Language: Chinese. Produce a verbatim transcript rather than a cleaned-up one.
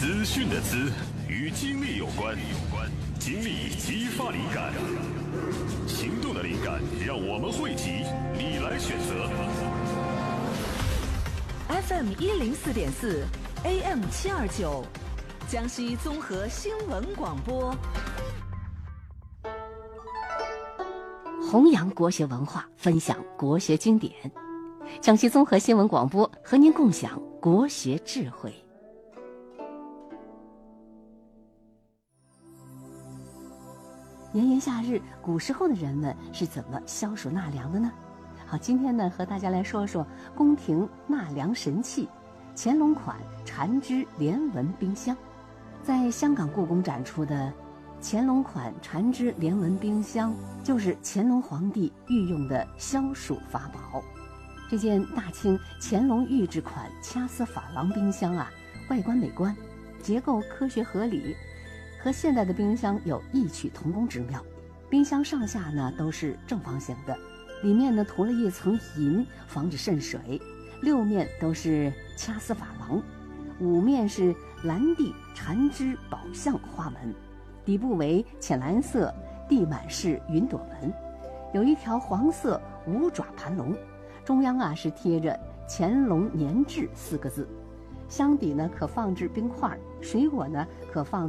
资讯的资与精力有关，精力激发灵感，行动的灵感让我们汇集，你来选择。 F M 一零四点四 ，A M 七二九，江西综合新闻广播。 弘扬国学文化，分享国学经典。江西综合新闻广播和您共享国学智慧。炎炎夏日，古时候的人们是怎么消暑纳凉的呢？好，今天呢，和大家来说说宫廷纳凉神器——乾隆款缠枝连纹冰箱。在香港故宫展出的乾隆款缠枝连纹冰箱，就是乾隆皇帝御用的消暑法宝。这件大清乾隆御制款掐丝珐琅冰箱啊，外观美观，结构科学合理，和现代的冰箱有异曲同工之妙。冰箱上下呢都是正方形的，里面呢涂了一层银，防止渗水。六面都是掐丝珐琅，五面是蓝地缠枝宝相花纹，底部为浅蓝色地满式云朵纹，有一条黄色五爪盘龙。中央啊是贴着乾隆年制四个字，箱底呢可放置冰块，水果呢可放